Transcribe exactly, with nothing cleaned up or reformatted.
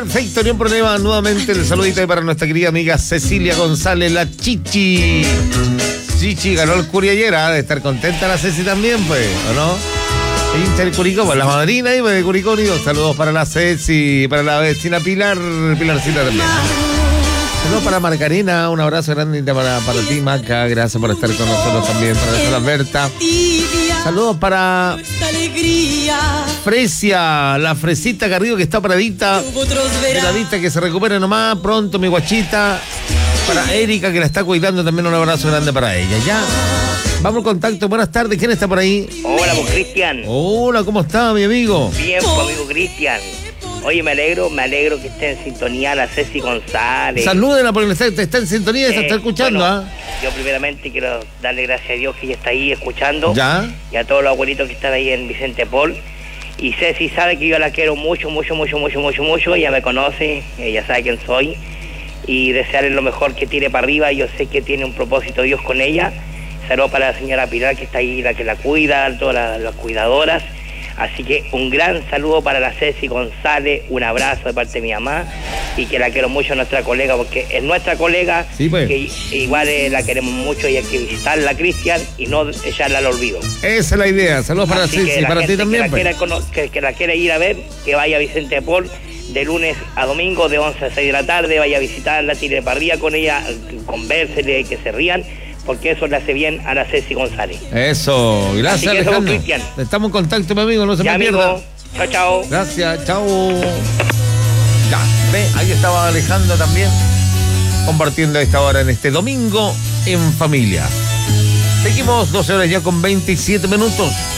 Perfecto, ni un problema. Nuevamente el saludito ahí para nuestra querida amiga Cecilia González, la Chichi. Chichi ganó el Curi ayer, ¿eh? De estar contenta la Ceci también, pues, ¿o no? Hincha del Curicó, pues la madrina y de Curicó Unido. Saludos para la Ceci, para la vecina Pilar, Pilarcita también. Saludos para Margarina, un abrazo grande para, para ti, Maca. Gracias por estar con nosotros también, para la Alberta. Saludos para Fresia, la Fresita Garrido que está paradita. Paradita que se recupere nomás pronto, mi guachita. Para Erika que la está cuidando también, un abrazo grande para ella. Ya, vamos al contacto. Buenas tardes, ¿quién está por ahí? Hola, pues Cristian. Hola, ¿cómo está, mi amigo? Bien, pues amigo Cristian. Oye, me alegro, me alegro que esté en sintonía la Ceci González. Salúdenla porque está, está en sintonía y se Eh, está escuchando, bueno, ¿ah? Yo primeramente quiero darle gracias a Dios que ella está ahí escuchando. Ya. Y a todos los abuelitos que están ahí en Vicente Paul. Y Ceci sabe que yo la quiero mucho, mucho, mucho, mucho, mucho, mucho. Ella me conoce, ella sabe quién soy. Y desearle lo mejor, que tire para arriba. Yo sé que tiene un propósito Dios con ella. Saludos para la señora Pilar que está ahí, la que la cuida, todas las, las cuidadoras. Así que un gran saludo para la Ceci González, un abrazo de parte de mi mamá y que la quiero mucho a nuestra colega porque es nuestra colega, sí, pues. Que igual eh, la queremos mucho y hay que visitarla, Cristian, y no echarla al olvido. Esa es la idea. Saludos para Así Ceci y para ti también. Que la, Pues. quiera, cono- que, que la quiera ir a ver, que vaya a Vicente Paul de lunes a domingo de once a seis de la tarde, vaya a visitarla, tire para arriba con ella, convérsele, que se rían, porque eso le hace bien a la Ceci González. Eso, gracias, Así que Alejandro. somos Cristian. Estamos en contacto, mi amigo, no se Ya, me amigo. pierda. Chao, chao. Gracias, chao. Ya, ve, ahí estaba Alejandro también compartiendo a esta hora en este domingo en familia. Seguimos doce horas ya con veintisiete minutos.